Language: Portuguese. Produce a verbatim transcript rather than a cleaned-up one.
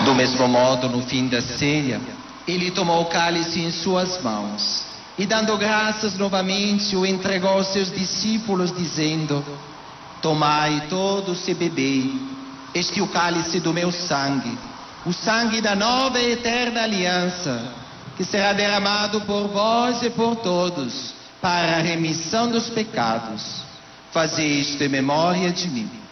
Do mesmo modo, no fim da ceia, ele tomou o cálice em suas mãos e, dando graças novamente, o entregou aos seus discípulos, dizendo: tomai todos e bebei, este é o cálice do meu sangue, o sangue da nova e eterna aliança, que será derramado por vós e por todos, para a remissão dos pecados. Fazei isto em memória de mim.